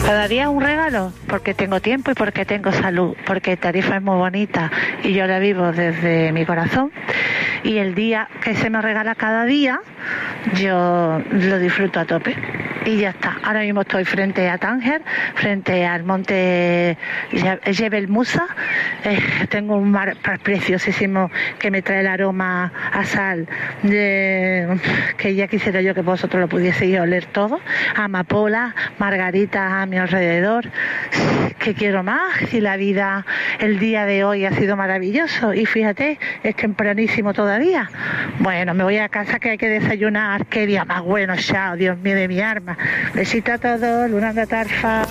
Cada día un regalo, porque tengo tiempo y porque tengo salud, porque Tarifa es muy bonita y yo la vivo desde mi corazón. Y el día que se me regala cada día, yo lo disfruto a tope. Y ya está. Ahora mismo estoy frente a Tánger, frente al monte Jebel Musa. Tengo un mar preciosísimo que me trae el aroma a sal, que ya quisiera yo que vosotros lo pudieseis oler todo. Amapolas, margaritas a mi alrededor. ¿Qué quiero más? Y la vida, el día de hoy ha sido maravilloso. Y fíjate, es tempranísimo todavía. Bueno, me voy a casa que hay que desayunar. Qué día más bueno, chao, Dios mío de mi arma. Besito a todos, Luna de Tarfa.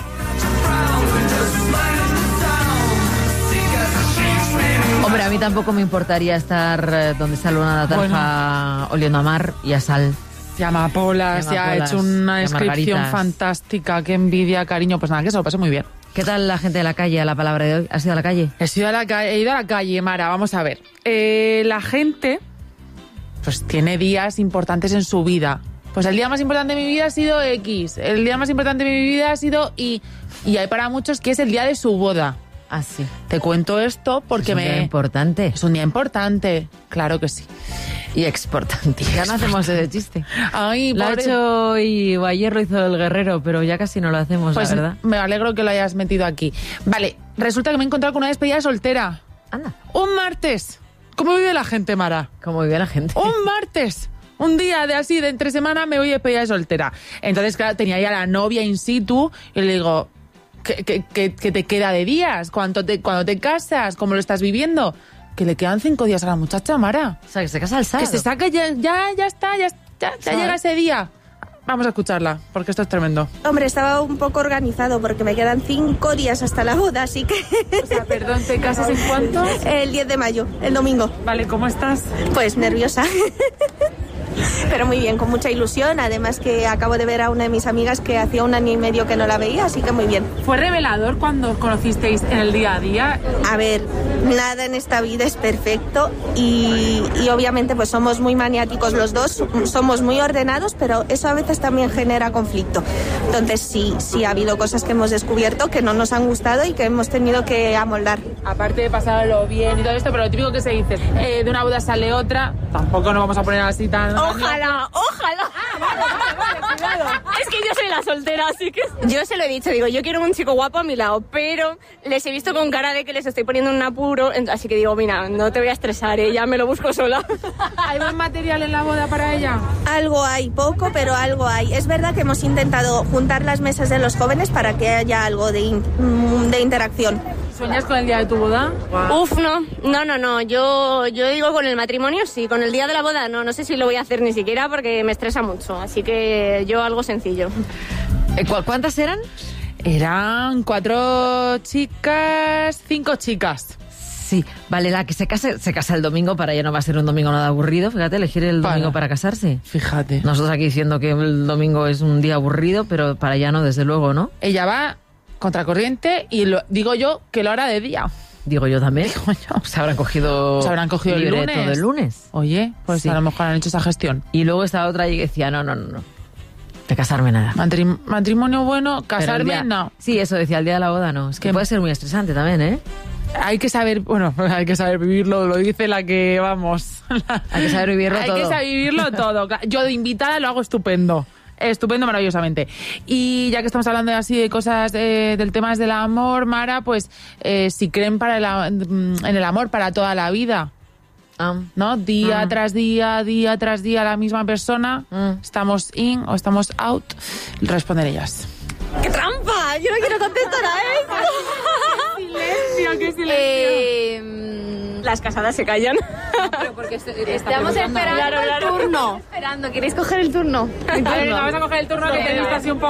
Hombre, a mí tampoco me importaría estar donde está Luna de Tarfa, oliendo a mar y a sal. Y amapolas, ya ha hecho una descripción fantástica, qué envidia, cariño. Pues nada, que se lo pase muy bien. ¿Qué tal la gente de la calle a la palabra de hoy? ¿Has ido a la calle? He ido a la calle, Mara, vamos a ver. La gente pues tiene días importantes en su vida. Pues el día más importante de mi vida ha sido X, el día más importante de mi vida ha sido Y. Y hay para muchos que es el día de su boda. Ah, sí. Te cuento esto porque es un día importante. Es un día importante, claro que sí. Y exportante. Ya no hacemos ese chiste. Ay, lo ha hecho hoy o ayer lo hizo el Guerrero, pero ya casi no lo hacemos, pues, la verdad. Me alegro que lo hayas metido aquí. Vale, resulta que me he encontrado con una despedida soltera. Anda. Un martes. ¿Cómo vive la gente, Mara? ¿Cómo vive la gente? Un martes. Un día de entre semana me voy de despedida de soltera. Entonces, claro, tenía ya la novia in situ y le digo, ¿qué te queda de días? ¿Cuándo te casas? ¿Cómo lo estás viviendo? Que le quedan 5 días a la muchacha, Mara. O sea, que se casa el sábado. Que se saca ya llega ese día. Vamos a escucharla, porque esto es tremendo. Hombre, estaba un poco organizado porque me quedan 5 días hasta la boda, así que... O sea, perdón, ¿te casas en cuánto? El 10 de mayo, el domingo. Vale, ¿cómo estás? Pues nerviosa. Pero muy bien, con mucha ilusión. Además que acabo de ver a una de mis amigas que hacía 1 año y medio que no la veía, así que muy bien. ¿Fue revelador cuando os conocisteis en el día a día? A ver, nada en esta vida es perfecto y obviamente pues somos muy maniáticos los dos, somos muy ordenados, pero eso a veces también genera conflicto. Entonces sí ha habido cosas que hemos descubierto que no nos han gustado y que hemos tenido que amoldar. Aparte de pasarlo bien y todo esto, pero lo típico que se dice, de una boda sale otra, tampoco nos vamos a poner así tan... Ojalá. Vale, cuidado. Es que yo soy la soltera, así que... Yo se lo he dicho, digo, yo quiero un chico guapo a mi lado, pero les he visto con cara de que les estoy poniendo un apuro, así que digo, mira, no te voy a estresar, ya me lo busco sola. ¿Hay buen material en la boda para ella? Algo hay, poco, pero algo hay. Es verdad que hemos intentado juntar las mesas de los jóvenes para que haya algo de interacción. ¿Sueñas con el día de tu boda? Wow. Uf, no. Yo digo con el matrimonio sí, con el día de la boda no sé si lo voy a hacer ni siquiera porque me estresa mucho, así que yo algo sencillo. ¿Cuántas eran? Eran 4 chicas, 5 chicas. Sí, vale, la que se casa el domingo, para ella no va a ser un domingo nada aburrido, fíjate, elegir el domingo para casarse. Fíjate. Nosotros aquí diciendo que el domingo es un día aburrido, pero para ella no, desde luego, ¿no? Ella va contracorriente y digo yo que lo hará de día. Digo yo también. Digo yo. Se habrán cogido el lunes. Todo el lunes. Oye, pues sí. A lo mejor han hecho esa gestión. Y luego estaba otra y decía, no. De casarme nada. Matrimonio bueno, casarme no. Sí, eso decía, el día de la boda no. Es que puede ser muy estresante también, ¿eh? Hay que saber vivirlo, lo dice la que vamos. Hay que saber vivirlo todo. Hay que saber vivirlo todo. Yo de invitada lo hago estupendo, maravillosamente. Y ya que estamos hablando así de cosas del tema del amor, Mara, pues si creen en el amor para toda la vida, ¿no? Día tras día, la misma persona, estamos in o estamos out, responder ellas. ¡Qué trampa! Yo no quiero contestar a eso. ¡Qué silencio! Las casadas se callan. Pero porque estamos esperando el turno. Esperando. ¿Queréis coger el turno? Vamos a coger el turno que tenéis casi un poco.